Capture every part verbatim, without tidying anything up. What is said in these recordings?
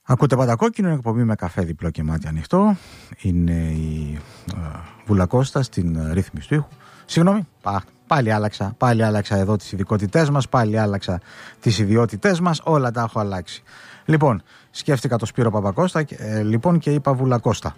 Ακούτε Παντακόκκινο, είναι εκπομπή με καφέ διπλό και μάτι ανοιχτό. Είναι η uh, Βουλακώστα στην uh, ρύθμιση του ήχου. Συγγνώμη, πά, πάλι άλλαξα. Πάλι άλλαξα εδώ τις ειδικότητές μας. Πάλι άλλαξα τις ιδιότητές μας. Όλα τα έχω αλλάξει. Λοιπόν, σκέφτηκα το Σπύρο Παπακώστα ε, λοιπόν, και είπα Βουλακώστα.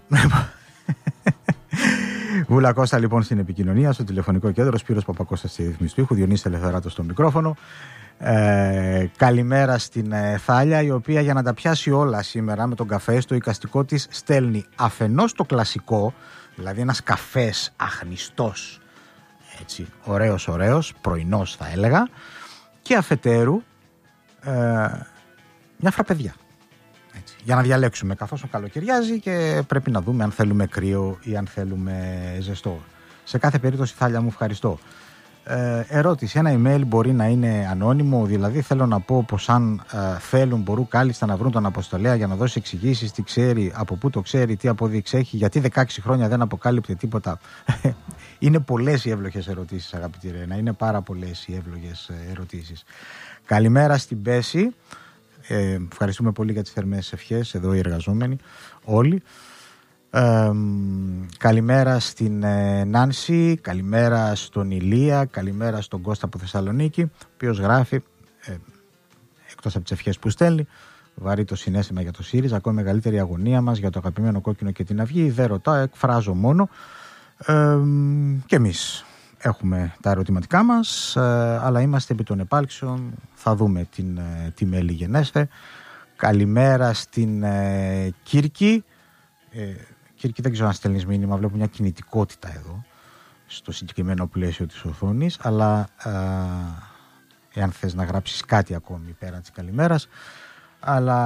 Βουλακώστα λοιπόν στην επικοινωνία, στο τηλεφωνικό κέντρο. Σπύρος Παπακώστας στη ρύθμιση του ήχου. Διονύσης Ελευθεράτος στο μικρόφωνο. Ε, καλημέρα στην ε, Θάλια, η οποία για να τα πιάσει όλα σήμερα με τον καφέ στο εικαστικό της στέλνει αφενός το κλασικό, δηλαδή ένας καφές αχνιστός, έτσι, ωραίος ωραίος, πρωινός θα έλεγα, και αφετέρου ε, μια φραπεδιά, έτσι, για να διαλέξουμε, καθώς ο καλοκαιριάζει και πρέπει να δούμε αν θέλουμε κρύο ή αν θέλουμε ζεστό. Σε κάθε περίπτωση, Θάλια μου, ευχαριστώ. Ε, ερώτηση, ένα email μπορεί να είναι ανώνυμο, δηλαδή θέλω να πω πως αν ε, θέλουν μπορούν κάλλιστα να βρουν τον αποστολέα για να δώσει εξηγήσεις, τι ξέρει, από πού το ξέρει, τι απόδειξη έχει, γιατί δεκαέξι χρόνια δεν αποκάλυπτε τίποτα. Είναι πολλές οι εύλογες ερωτήσεις, αγαπητή Ρένα, είναι πάρα πολλές οι εύλογες ερωτήσεις. Καλημέρα στην Πέση, ε, ευχαριστούμε πολύ για τις θερμές ευχές, εδώ οι εργαζόμενοι όλοι. Ε, καλημέρα στην ε, Νάνση, καλημέρα στον Ηλία, καλημέρα στον Κώστα από Θεσσαλονίκη, ο οποίος γράφει, ε, εκτός από τις ευχές που στέλνει, βαρύ το συναίσθημα για το ΣΥΡΙΖΑ, ακόμη μεγαλύτερη αγωνία μας για το αγαπημένο κόκκινο και την Αυγή. Δεν ρωτάω, εκφράζω μόνο. Ε, και εμείς έχουμε τα ερωτηματικά μας, ε, αλλά είμαστε επί των επάλξεων, θα δούμε την, ε, τι μέλη γενέστε. Καλημέρα στην ε, Κύρκη. ε, Κύρκη, δεν ξέρω αν στέλνεις μήνυμα, βλέπω μια κινητικότητα εδώ στο συγκεκριμένο πλαίσιο της οθόνης, αλλά α, εάν θες να γράψεις κάτι ακόμη πέραν της καλημέρας, αλλά,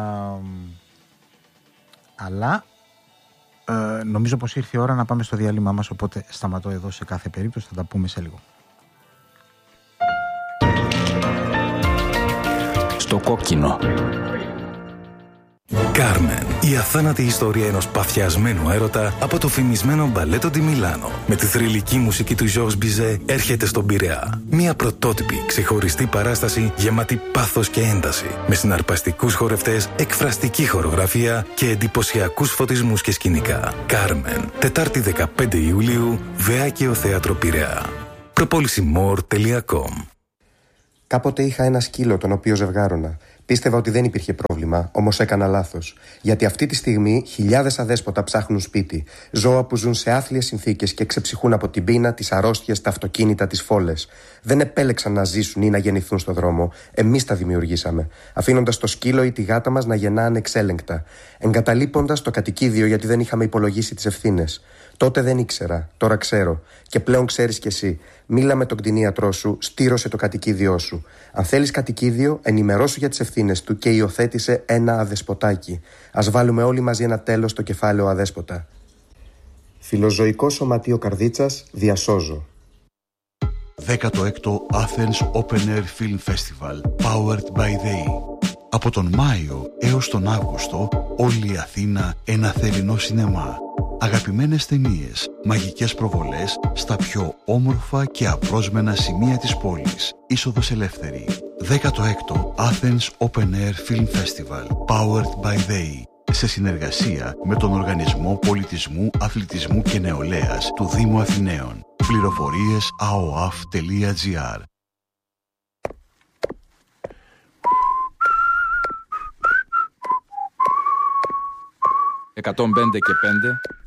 αλλά ε, νομίζω πως ήρθε η ώρα να πάμε στο διάλειμμα μας, οπότε σταματώ εδώ σε κάθε περίπτωση, θα τα πούμε σε λίγο. Στο κόκκινο. Κάρμεν, η αθάνατη ιστορία ενός παθιασμένου έρωτα από το φημισμένο μπαλέτο τη Μιλάνο. Με τη θρυλική μουσική του Georges Bizet έρχεται στον Πειραιά. Μια πρωτότυπη, ξεχωριστή παράσταση γεμάτη πάθος και ένταση. Με συναρπαστικούς χορευτές, εκφραστική χορογραφία και εντυπωσιακούς φωτισμούς και σκηνικά. Κάρμεν, Τετάρτη δεκαπέντε Ιουλίου, Βεάκαιο Θέατρο Πειραιά. προπόληση μορ τελεία κομ. Κάποτε είχα ένα σκύλο τον οποίο ζευγάρωνα. Πίστευα ότι δεν υπήρχε πρόβλημα, όμως έκανα λάθος. Γιατί αυτή τη στιγμή χιλιάδες αδέσποτα ψάχνουν σπίτι. Ζώα που ζουν σε άθλιες συνθήκες και ξεψυχούν από την πείνα, τις αρρώστιες, τα αυτοκίνητα, τις φόλες. Δεν επέλεξαν να ζήσουν ή να γεννηθούν στο δρόμο. Εμείς τα δημιουργήσαμε. Αφήνοντας το σκύλο ή τη γάτα μας να γεννά ανεξέλεγκτα. Εγκαταλείποντας το κατοικίδιο γιατί δεν είχαμε υπολογίσει τις ευθύνες. Τότε δεν ήξερα, τώρα ξέρω. Και πλέον ξέρεις κι εσύ. Μίλα με τον κτηνίατρό σου, στήρωσε το κατοικίδιό σου. Αν θέλεις κατοικίδιο, ενημερώσου για τις ευθύνες του και υιοθέτησε ένα αδεσποτάκι. Ας βάλουμε όλοι μαζί ένα τέλος στο κεφάλαιο αδέσποτα. Φιλοζωικό Σωματείο Καρδίτσας, διασώζω. δέκατο έκτο Athens Open Air Film Festival, powered by they. Από τον Μάιο έως τον Αύγουστο, όλη η Αθήνα ένα θερινό σινεμά. Αγαπημένες ταινίες, μαγικές προβολές στα πιο όμορφα και απρόσμενα σημεία της πόλης. Είσοδος ελεύθερη. δέκατο έκτο Athens Open Air Film Festival, powered by they. Σε συνεργασία με τον Οργανισμό Πολιτισμού, Αθλητισμού και Νεολαίας του Δήμου Αθηναίων. Πληροφορίες a o a f τελεία g r. εκατόν πέντε και πέντε